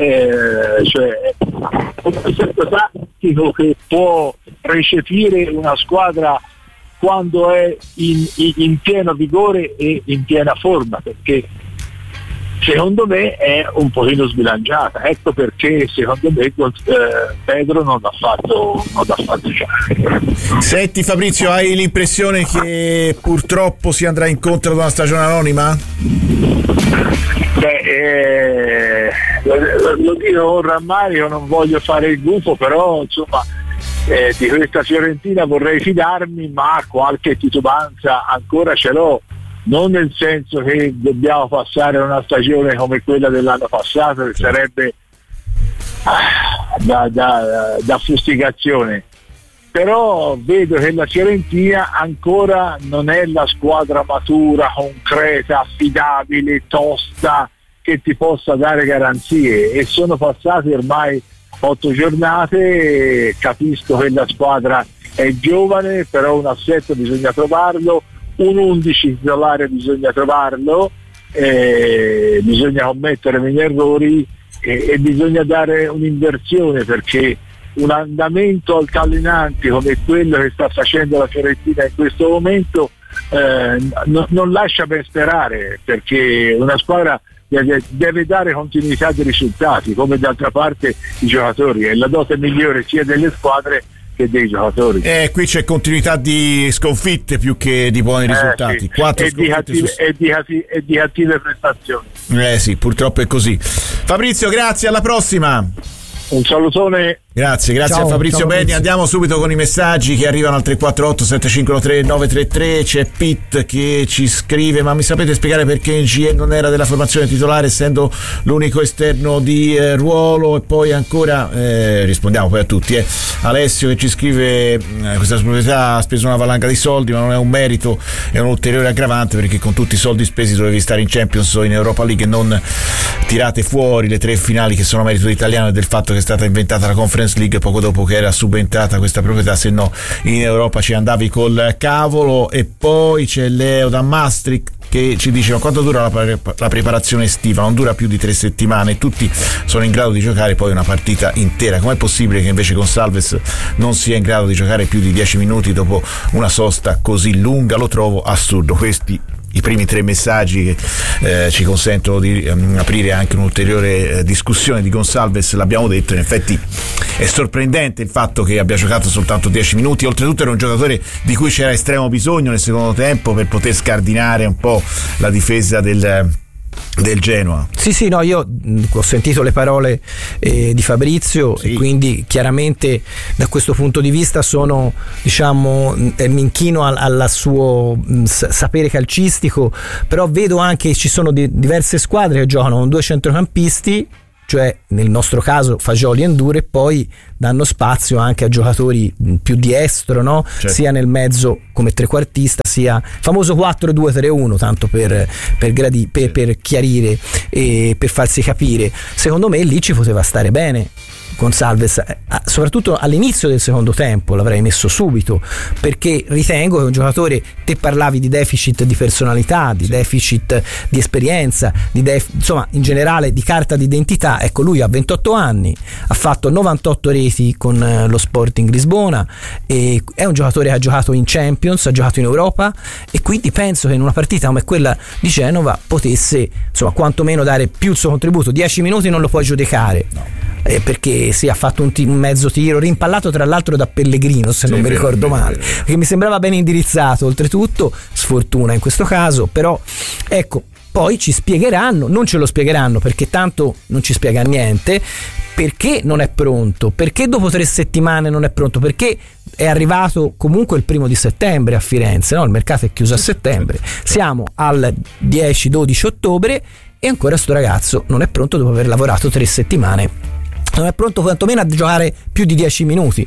un assetto tattico che può recepire una squadra quando è in pieno vigore e in piena forma, perché secondo me è un pochino sbilanciata. Ecco perché secondo me Pedro non ha fatto giocare. Senti Fabrizio, hai l'impressione che purtroppo si andrà incontro ad una stagione anonima? Lo dico con rammarico, non voglio fare il gufo, però insomma di questa Fiorentina vorrei fidarmi, ma qualche titubanza ancora ce l'ho. Non nel senso che dobbiamo passare una stagione come quella dell'anno passato, che sarebbe da fustigazione, però vedo che la Fiorentina ancora non è la squadra matura, concreta, affidabile, tosta, che ti possa dare garanzie, e sono passate ormai 8 giornate. Capisco che la squadra è giovane, però un assetto bisogna trovarlo, un 11 titolare bisogna trovarlo, bisogna commettere meno errori e bisogna dare un'inversione, perché un andamento altalenante come quello che sta facendo la Fiorentina in questo momento non lascia ben sperare, perché una squadra deve dare continuità di risultati, come d'altra parte i giocatori, è la dote migliore sia delle squadre che dei giocatori. Qui c'è continuità di sconfitte più che di buoni risultati. Sì. 4 e di cattive prestazioni. Sì, purtroppo è così. Fabrizio, grazie, alla prossima. Un salutone. Grazie a Fabrizio Berni. Andiamo subito con i messaggi che arrivano al 348 7513 933. C'è Pitt che ci scrive: ma mi sapete spiegare perché NGE non era della formazione titolare essendo l'unico esterno di ruolo? E poi ancora rispondiamo poi a tutti. Alessio che ci scrive: questa proprietà ha speso una valanga di soldi, ma non è un merito, è un ulteriore aggravante, perché con tutti i soldi spesi dovevi stare in Champions o in Europa League e non tirate fuori le 3 finali che sono merito italiano e del fatto che stata inventata la Conference League poco dopo che era subentrata questa proprietà, se no in Europa ci andavi col cavolo. E poi c'è Leo da Maastricht che ci dice: ma quanto dura la preparazione estiva? Non dura più di 3 settimane, tutti sono in grado di giocare poi una partita intera. Com'è possibile che invece Gonçalves non sia in grado di giocare più di 10 minuti dopo una sosta così lunga? Lo trovo assurdo. Questi i primi 3 messaggi che ci consentono di aprire anche un'ulteriore discussione di Gonçalves. L'abbiamo detto, in effetti è sorprendente il fatto che abbia giocato soltanto 10 minuti, oltretutto era un giocatore di cui c'era estremo bisogno nel secondo tempo per poter scardinare un po' la difesa del Genoa. Sì, no, io ho sentito le parole di Fabrizio, sì. E quindi chiaramente da questo punto di vista sono, diciamo, mi inchino al suo sapere calcistico, però vedo anche che ci sono diverse squadre che giocano con 2 centrocampisti, cioè nel nostro caso Fagioli e N'Dour, e poi danno spazio anche a giocatori più di estro, no? Certo. Sia nel mezzo come trequartista, sia famoso 4-2-3-1, tanto per chiarire e per farsi capire. Secondo me lì ci poteva stare bene Gonçalves, soprattutto all'inizio del secondo tempo l'avrei messo subito, perché ritengo che un giocatore, te parlavi di deficit di personalità, di deficit di esperienza, insomma in generale di carta d'identità. Ecco, lui ha 28 anni, ha fatto 98 reti con lo Sporting Lisbona, e è un giocatore che ha giocato in Champions, ha giocato in Europa, e quindi penso che in una partita come quella di Genova potesse, insomma, quantomeno dare più il suo contributo. 10 minuti non lo puoi giudicare, no. Perché ha fatto un mezzo tiro rimpallato tra l'altro da Pellegrino, se non mi ricordo male, che mi sembrava ben indirizzato, oltretutto sfortuna in questo caso. Però ecco, poi ci spiegheranno, non ce lo spiegheranno perché tanto non ci spiega niente, perché non è pronto, perché dopo 3 settimane non è pronto, perché è arrivato comunque il 1 settembre a Firenze, no? Il mercato è chiuso a settembre, siamo al 10-12 ottobre e ancora sto ragazzo non è pronto dopo aver lavorato 3 settimane. Non è pronto quantomeno a giocare più di 10 minuti.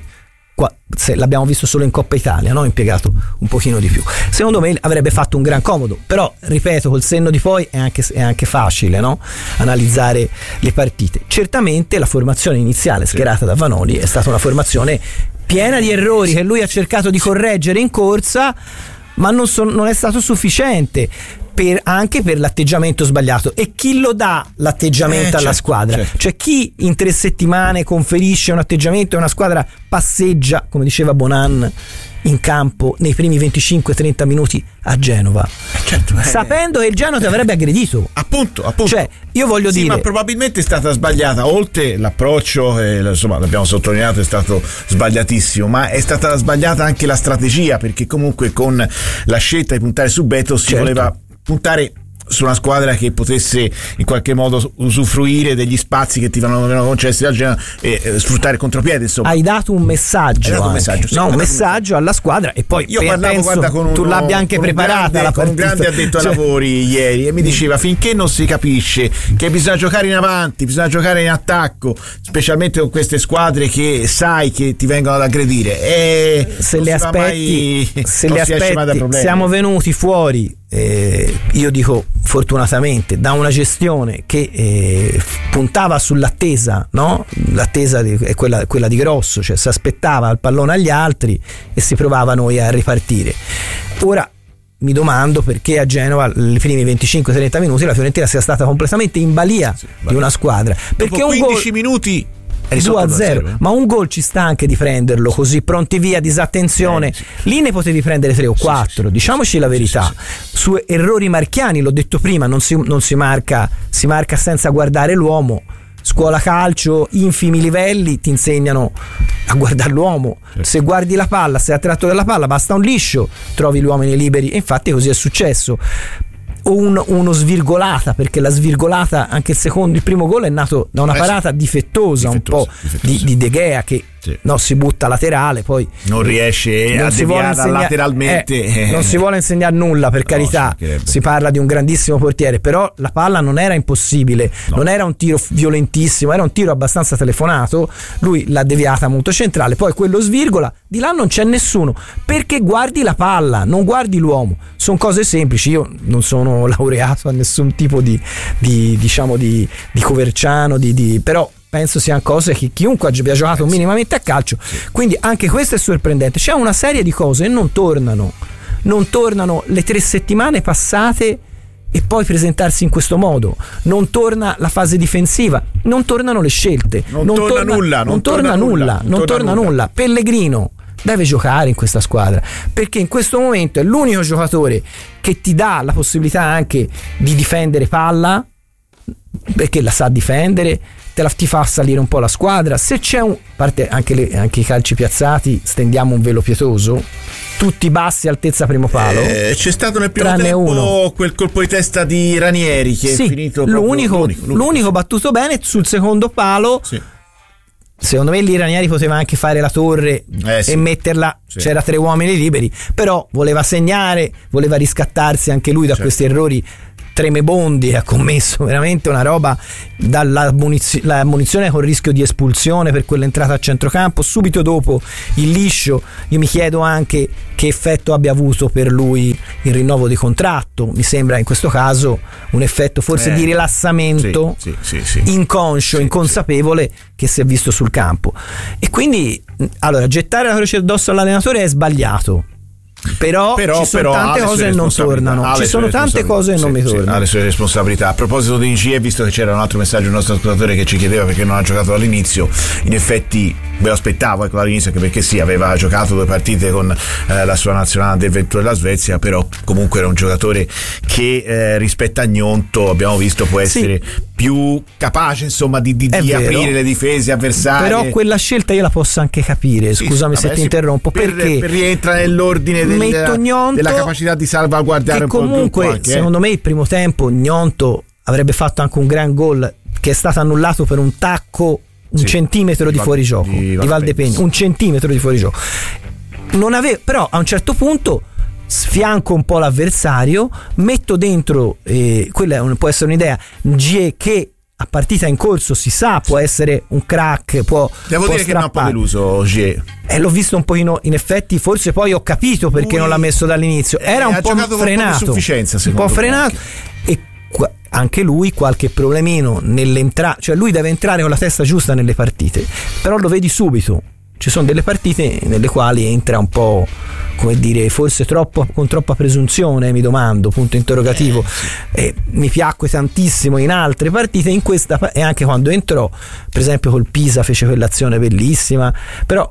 Se l'abbiamo visto solo in Coppa Italia, no? Impiegato un pochino di più. Secondo me avrebbe fatto un gran comodo, però ripeto, col senno di poi è anche facile, no? Analizzare le partite. Certamente la formazione iniziale schierata da Vanoli è stata una formazione piena di errori che lui ha cercato di correggere in corsa, ma non è stato sufficiente. Anche per l'atteggiamento sbagliato. E chi lo dà l'atteggiamento alla squadra? Certo. Cioè chi in 3 settimane conferisce un atteggiamento e una squadra passeggia, come diceva Bonan, in campo nei primi 25-30 minuti a Genova, certo, sapendo che il Genoa ti avrebbe aggredito. Appunto. Cioè, io voglio dire, ma probabilmente è stata sbagliata, oltre l'approccio, insomma l'abbiamo sottolineato, è stato sbagliatissimo, ma è stata sbagliata anche la strategia, perché comunque con la scelta di puntare su Beto si voleva puntare su una squadra che potesse in qualche modo usufruire degli spazi che ti vengono concessi dal Genoa e sfruttare il contropiede, insomma. Hai dato un messaggio, un messaggio alla squadra, e poi io parlavo, guarda, con tu l'abbia anche preparata la partita, con un grande addetto ai lavori ieri, e mi diceva: finché non si capisce che bisogna giocare in avanti, bisogna giocare in attacco, specialmente con queste squadre che sai che ti vengono ad aggredire, se le aspetti siamo venuti fuori, io dico fortunatamente, da una gestione che puntava sull'attesa, no? L'attesa è quella di grosso, cioè si aspettava il pallone agli altri e si provava noi a ripartire. Ora mi domando perché a Genova i primi 25-30 minuti la Fiorentina sia stata completamente in balia di una squadra, perché dopo 15 minuti 2-0, ma un gol ci sta anche di prenderlo così pronti via, disattenzione. Lì ne potevi prendere 3 o 4, diciamoci la verità. Su errori marchiani, l'ho detto prima, non si marca senza guardare l'uomo. Scuola calcio, infimi livelli ti insegnano a guardare l'uomo. Se guardi la palla, sei attratto dalla palla, basta un liscio, trovi gli uomini liberi, e infatti così è successo. Uno svirgolata, perché la svirgolata, anche il primo gol è nato da una parata difettosa un po' di De Gea, che si butta laterale, poi non riesce a deviare lateralmente, non si vuole insegnare nulla, per carità, si parla di un grandissimo portiere, però la palla non era impossibile, non era un tiro violentissimo, era un tiro abbastanza telefonato, lui l'ha deviata molto centrale, poi quello svirgola, di là non c'è nessuno, perché guardi la palla, non guardi l'uomo. Sono cose semplici. Io non sono laureato a nessun tipo di Coverciano, però penso siano cose che chiunque abbia giocato minimamente a calcio, quindi anche questo è sorprendente. C'è una serie di cose e non tornano le 3 settimane passate e poi presentarsi in questo modo, non torna la fase difensiva, non tornano le scelte, non torna nulla. Pellegrino deve giocare in questa squadra, perché in questo momento è l'unico giocatore che ti dà la possibilità anche di difendere palla, perché la sa difendere, ti fa salire un po' la squadra. Se c'è parte anche i calci piazzati, stendiamo un velo pietoso, tutti bassi, altezza primo palo. C'è stato nel primo tempo quel colpo di testa di Ranieri che è finito l'unico battuto bene sul secondo palo. Secondo me lì Ranieri poteva anche fare la torre e metterla, c'era 3 uomini liberi, però voleva segnare, voleva riscattarsi anche lui da questi errori tremebondi, ha commesso veramente una roba, dalla munizione con rischio di espulsione per quell'entrata a centrocampo, subito dopo il liscio. Io mi chiedo anche che effetto abbia avuto per lui il rinnovo di contratto, mi sembra in questo caso un effetto forse di rilassamento inconscio, inconsapevole che si è visto sul campo. E quindi allora gettare la croce addosso all'allenatore è sbagliato. Però ci sono tante cose che non tornano, ci sono tante cose che non mi tornano. Ha le sue responsabilità. A proposito di Insigne, visto che c'era un altro messaggio del nostro ascoltatore che ci chiedeva perché non ha giocato all'inizio, in effetti me lo aspettavo all'inizio, anche perché aveva giocato 2 partite con la sua nazionale del 21 della Svezia, però comunque era un giocatore che rispetto a Gnonto abbiamo visto può essere più capace insomma di aprire le difese avversarie. Però quella scelta io la posso anche capire, scusami se ti interrompo, perché rientra nell'ordine della capacità di salvaguardare un po' il gruppo. Comunque secondo me il primo tempo Gnonto avrebbe fatto anche un gran gol che è stato annullato per un tacco centimetro di fuorigioco di Valdepegna, un centimetro di fuorigioco. Però a un certo punto sfianco un po' l'avversario, metto dentro quella può essere un'idea, Gie che a partita in corso si sa può essere un crack, devo dire che non ha un po' deluso Gie. L'ho visto un pochino, in effetti forse poi ho capito perché non l'ha messo dall'inizio, era un po' frenato, un po' frenato e anche lui qualche problemino nell'entrare, cioè lui deve entrare con la testa giusta nelle partite, però lo vedi subito. Ci sono delle partite nelle quali entra un po', come dire, forse con troppa presunzione, mi domando, punto interrogativo. Mi piacque tantissimo in altre partite, in questa e anche quando entrò, per esempio col Pisa fece quell'azione bellissima, però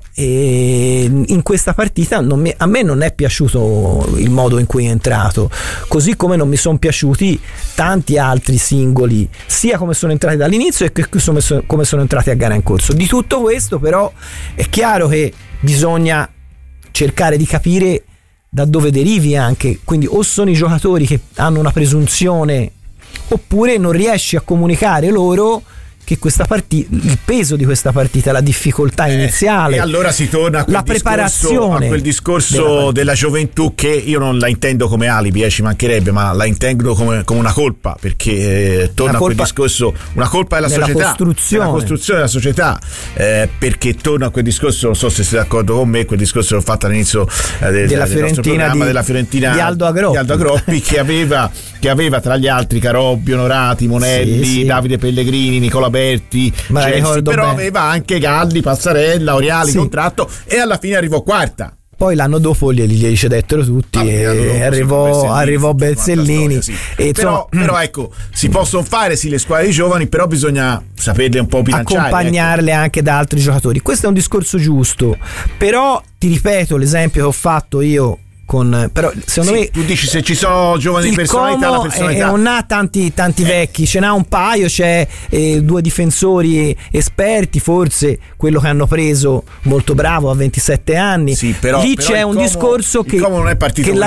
in questa partita a me non è piaciuto il modo in cui è entrato, così come non mi sono piaciuti tanti altri singoli, sia come sono entrati dall'inizio e come sono entrati a gara in corso. Di tutto questo però è chiaro che bisogna cercare di capire da dove derivi anche, quindi o sono i giocatori che hanno una presunzione oppure non riesci a comunicare loro che questa partita, il peso di questa partita, la difficoltà iniziale, e allora si torna a quel discorso della gioventù, che io non la intendo come alibi, ci mancherebbe, ma la intendo come una colpa, perché torna a quel discorso, una colpa della società, della costruzione della società, perché torna a quel discorso, non so se siete d'accordo con me, quel discorso l'ho fatto all'inizio della Fiorentina, della Fiorentina di Aldo Agroppi che aveva tra gli altri Carobbi, Onorati, Monelli, Davide Pellegrini, Nicola Berti, però aveva anche Galli, Passarella, Oriali, contratto, e alla fine arrivò quarta. Poi l'anno dopo glieli cedettero tutti e arrivò Bersellini. Però ecco, si possono fare le squadre giovani, però bisogna saperle un po' bilanciare, accompagnarle anche da altri giocatori. Questo è un discorso giusto, però ti ripeto l'esempio che ho fatto io però secondo me tu dici, se ci sono giovani personalità, la personalità non ha tanti vecchi, ce n'ha un paio, c'è 2 difensori esperti, forse quello che hanno preso molto bravo a 27 anni, lì c'è un discorso che non è partito che la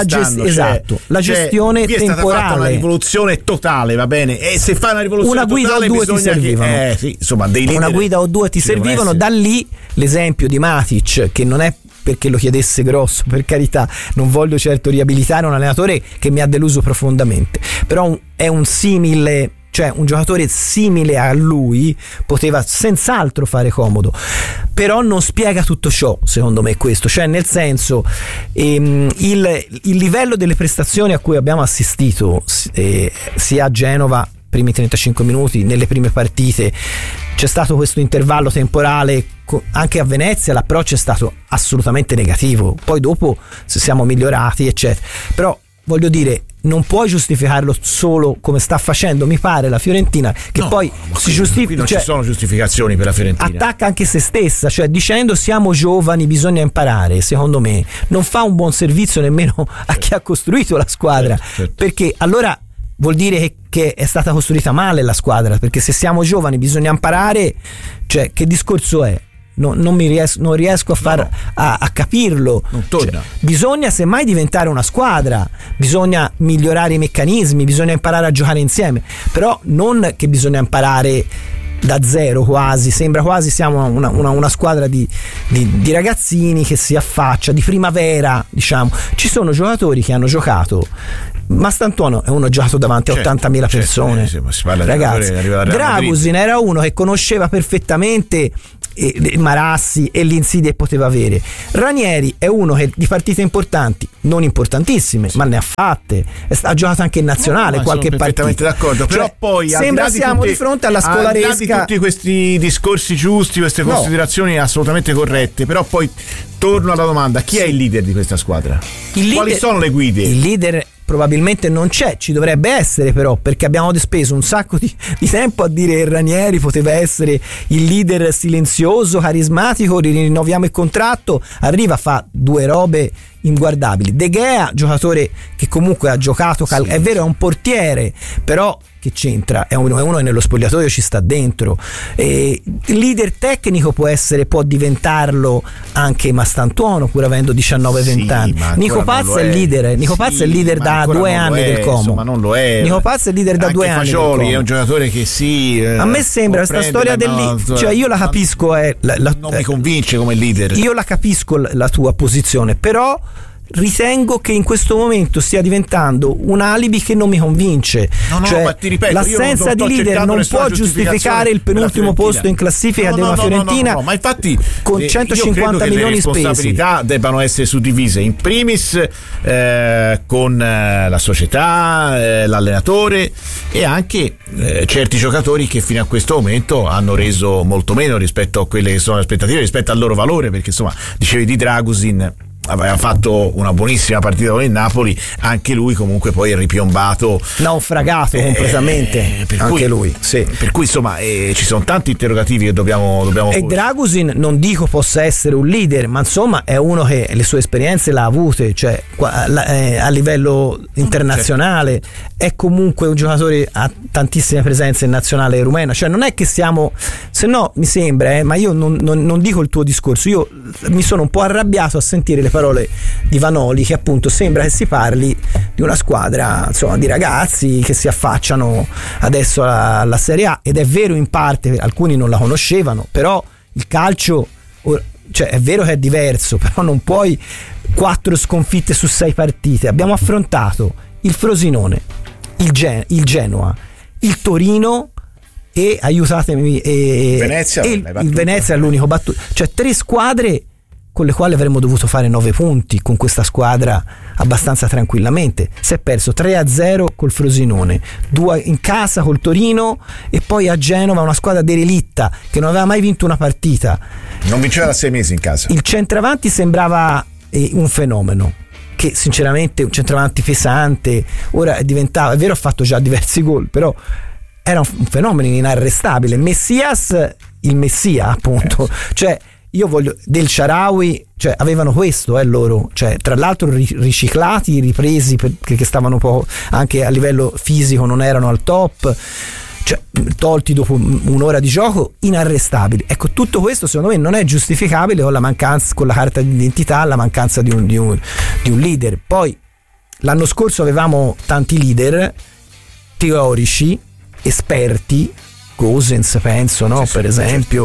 gestione qui è temporale, stata fatta una rivoluzione totale, va bene, e se fai una rivoluzione totale, guida o 2 ti servivano, una guida o 2 ti servivano. Da lì l'esempio di Matic, che non è perché lo chiedesse grosso, per carità, non voglio certo riabilitare un allenatore che mi ha deluso profondamente, però è un simile, cioè un giocatore simile a lui poteva senz'altro fare comodo, però non spiega tutto ciò, secondo me, questo, cioè nel senso il livello delle prestazioni a cui abbiamo assistito sia a Genova primi 35 minuti nelle prime partite c'è stato questo intervallo temporale, anche a Venezia l'approccio è stato assolutamente negativo, poi dopo siamo migliorati eccetera, però voglio dire, non puoi giustificarlo solo come sta facendo, mi pare, la Fiorentina, che no, poi si giustifica. Non ci sono giustificazioni per la Fiorentina. Attacca anche se stessa, cioè dicendo siamo giovani, bisogna imparare. Secondo me non fa un buon servizio nemmeno a chi ha costruito la squadra, certo. Perché allora vuol dire che è stata costruita male la squadra, perché se siamo giovani bisogna imparare, cioè che discorso è? Non riesco a capirlo. Non torna. Cioè, bisogna semmai diventare una squadra, bisogna migliorare i meccanismi, bisogna imparare a giocare insieme, però non che bisogna imparare da zero quasi, sembra quasi siamo una squadra di ragazzini che si affaccia, di primavera, diciamo. Ci sono giocatori che hanno giocato, Mastantuono è uno giocato davanti a 80.000 persone, si parla ragazzi. Dragusin era uno che conosceva perfettamente Marassi e l'insidia che poteva avere. Ranieri è uno che di partite importanti, non importantissime, ma ne ha fatte, ha giocato anche in nazionale qualche partita. Perfettamente d'accordo, cioè, però poi sembra siamo di fronte alla scolaresca. Al di tutti questi discorsi giusti, queste considerazioni assolutamente corrette, però poi torno alla domanda: chi è il leader di questa squadra? Quali sono le guide? Il leader probabilmente non c'è, ci dovrebbe essere però, perché abbiamo speso un sacco di tempo a dire che Ranieri poteva essere il leader silenzioso, carismatico, rinnoviamo il contratto, arriva, fa due robe inguardabili. De Gea, giocatore che comunque ha giocato, è vero, è un portiere, però che c'entra? È uno che nello spogliatoio ci sta dentro. Il leader tecnico può diventarlo anche Mastantuono, pur avendo 19-20 anni. Nico Paz è il leader, Nico Paz è il leader da 2 anni del Como. Ma non lo è. Nico Paz è il leader da 2 anni. Fagioli è un giocatore che a me sembra questa storia cioè io la capisco, non mi convince come leader. Io la capisco la tua posizione, però ritengo che in questo momento stia diventando un alibi che non mi convince. Cioè, ma ti ripeto, l'assenza di leader non può giustificare il penultimo posto in classifica di una Fiorentina, ma infatti con 150 milioni spesi. Le responsabilità debbano essere suddivise in primis con la società, l'allenatore e anche certi giocatori che fino a questo momento hanno reso molto meno rispetto a quelle che sono le aspettative, rispetto al loro valore, perché insomma dicevi di Dragusin, aveva fatto una buonissima partita con il Napoli, anche lui comunque poi è ripiombato, naufragato completamente, anche lui, sì. Per cui insomma ci sono tanti interrogativi che dobbiamo e Dragusin non dico possa essere un leader, ma insomma è uno che le sue esperienze l'ha avute, cioè a livello internazionale, è comunque un giocatore, ha tantissime presenze in nazionale rumena, cioè non è che siamo, se no mi sembra, ma io non dico il tuo discorso, io mi sono un po' arrabbiato a sentire le parole di Vanoli, che appunto sembra che si parli di una squadra, insomma, di ragazzi che si affacciano adesso alla Serie A, ed è vero in parte, alcuni non la conoscevano, però il calcio, cioè è vero che è diverso, però non puoi 4 sconfitte su 6 partite. Abbiamo affrontato il Frosinone, il Genoa, il Torino e aiutatemi Venezia, il Venezia è l'unico battuto, cioè 3 squadre con le quali avremmo dovuto fare 9 punti con questa squadra abbastanza tranquillamente. Si è perso 3-0 col Frosinone, 2 in casa col Torino e poi a Genova, una squadra derelitta che non aveva mai vinto una partita, non vinceva da 6 mesi in casa. Il centravanti sembrava un fenomeno, che sinceramente un centravanti pesante, ora diventava, è vero, ha fatto già diversi gol, però era un fenomeno inarrestabile. Il Messia appunto, cioè io voglio del Shaarawy, cioè avevano questo loro, cioè tra l'altro riciclati, ripresi perché stavano un po' anche a livello fisico, non erano al top, cioè tolti dopo un'ora di gioco, inarrestabili. Ecco, tutto questo secondo me non è giustificabile con la mancanza, con la carta d'identità, la mancanza di un leader. Poi l'anno scorso avevamo tanti leader teorici, esperti, Gosens penso, no? Per esempio,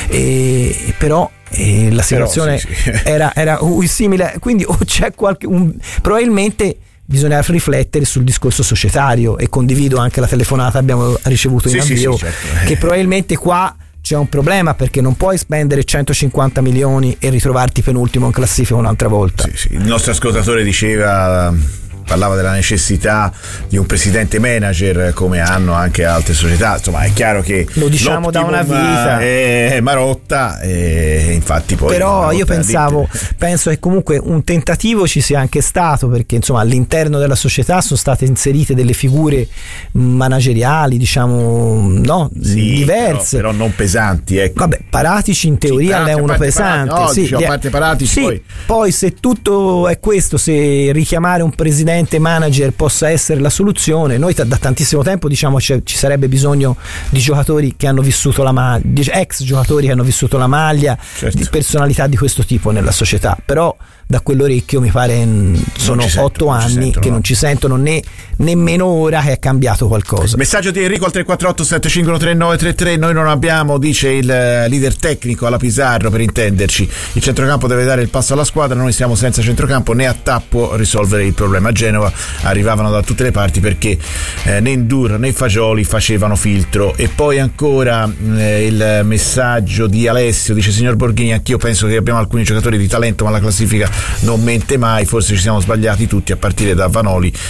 però la situazione era simile, quindi o c'è probabilmente bisogna riflettere sul discorso societario, e condivido anche la telefonata che abbiamo ricevuto in avvio, certo. Che probabilmente qua c'è un problema, perché non puoi spendere 150 milioni e ritrovarti penultimo in classifica un'altra volta. Il nostro ascoltatore diceva parlava della necessità di un presidente manager come hanno anche altre società. Insomma, è chiaro che lo diciamo da una vita, è Marotta, e infatti poi però io penso che comunque un tentativo ci sia anche stato, perché insomma all'interno della società sono state inserite delle figure manageriali, diciamo, no, diverse, però non pesanti, ecco. Vabbè, Paratici in teoria è uno pesante, a parte Paratici, poi se tutto è questo, se richiamare un presidente manager possa essere la soluzione, noi da tantissimo tempo diciamo ci sarebbe bisogno di giocatori che hanno vissuto la maglia, ex giocatori che hanno vissuto la maglia, certo, di personalità di questo tipo nella società. Però da quell'orecchio mi pare sono 8 anni che non ci sentono nemmeno ora che è cambiato qualcosa. Messaggio di Enrico al 348 753933. Noi non abbiamo, dice il leader tecnico alla Pizarro, per intenderci, il centrocampo deve dare il passo alla squadra, noi siamo senza centrocampo, né Attà può risolvere il problema. A Genova arrivavano da tutte le parti perché né Ndur né Fagioli facevano filtro. E poi ancora il messaggio di Alessio, dice: signor Borghini, anch'io penso che abbiamo alcuni giocatori di talento, ma la classifica non mente mai, forse ci siamo sbagliati tutti a partire da Vanoli